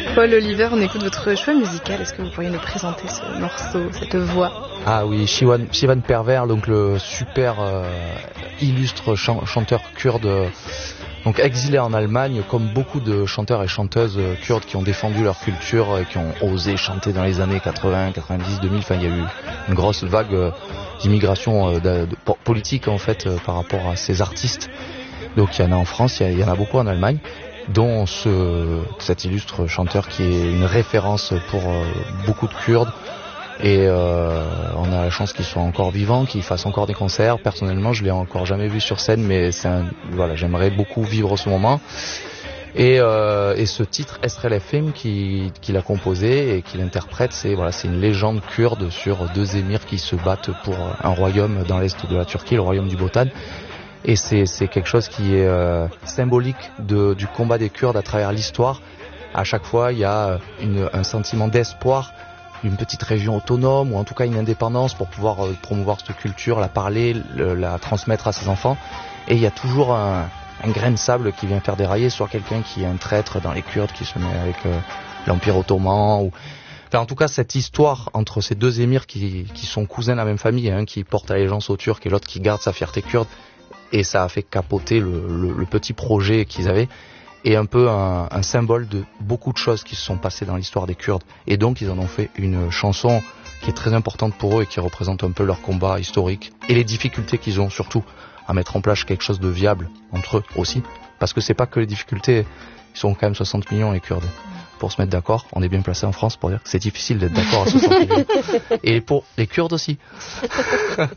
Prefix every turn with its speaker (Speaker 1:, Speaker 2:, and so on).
Speaker 1: Paul Oliver, on écoute votre choix musical. Est-ce que vous pourriez nous présenter ce morceau, cette voix?
Speaker 2: Ah oui, Shivan Perver, donc le super illustre chanteur kurde, donc exilé en Allemagne, comme beaucoup de chanteurs et chanteuses kurdes qui ont défendu leur culture et qui ont osé chanter dans les années 80, 90, 2000. Enfin, il y a eu une grosse vague d'immigration politique en fait par rapport à ces artistes. Donc il y en a en France, il y en a beaucoup en Allemagne, dont cet illustre chanteur qui est une référence pour beaucoup de Kurdes. Et on a la chance qu'il soit encore vivant, qu'il fasse encore des concerts. Personnellement, je l'ai encore jamais vu sur scène, mais voilà, j'aimerais beaucoup vivre ce moment. Et ce titre, Estrel FM, qu'il a composé et qu'il interprète, c'est une légende kurde sur deux émirs qui se battent pour un royaume dans l'est de la Turquie, le royaume du Botan. Et c'est quelque chose qui est symbolique du combat des Kurdes à travers l'histoire. À chaque fois, il y a un sentiment d'espoir d'une petite région autonome, ou en tout cas une indépendance pour pouvoir promouvoir cette culture, la parler, la transmettre à ses enfants. Et il y a toujours un grain de sable qui vient faire dérailler, soit quelqu'un qui est un traître dans les Kurdes, qui se met avec l'Empire ottoman, ou... Enfin, en tout cas, cette histoire entre ces deux émirs qui sont cousins de la même famille, un qui porte allégeance aux Turcs et l'autre qui garde sa fierté kurde, et ça a fait capoter le petit projet qu'ils avaient, et un peu un symbole de beaucoup de choses qui se sont passées dans l'histoire des Kurdes. Et donc ils en ont fait une chanson qui est très importante pour eux et qui représente un peu leur combat historique et les difficultés qu'ils ont surtout à mettre en place quelque chose de viable entre eux aussi, parce que c'est pas que les difficultés, ils sont quand même 60 millions les Kurdes. Pour se mettre d'accord, on est bien placé en France pour dire que c'est difficile d'être d'accord à 60 millions. Et pour les Kurdes aussi.